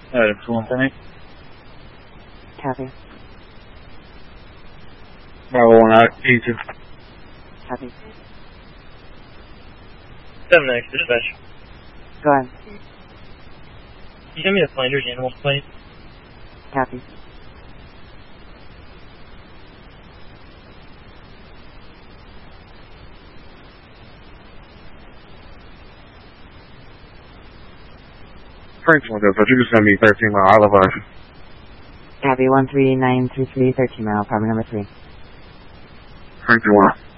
213. Copy. Bravo 1 out, E2. Copy. 7X, dispatch. Go ahead. Can you send me the Flanders animal plate? Copy. Frank 1 Delta, you can send me 13 mile Olive Oil. Copy. 13933, 13 mile, apartment number 3. Frank 1.